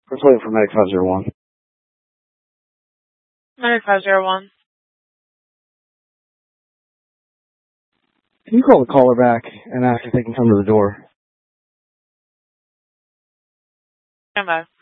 Let's wait for Medic 501. Medic 501. Can you call the caller back and ask if they can come to the door? Stand by.